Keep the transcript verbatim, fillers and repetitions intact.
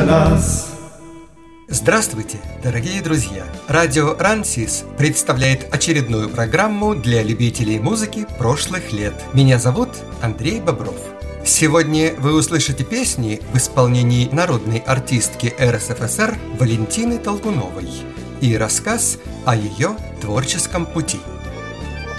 нас. Здравствуйте, дорогие друзья! Радио Рансис представляет очередную программу для любителей музыки прошлых лет. Меня зовут Андрей Бобров. Сегодня вы услышите песни в исполнении народной артистки эр эс эф эс эр Валентины Толкуновой и рассказ о ее творческом пути.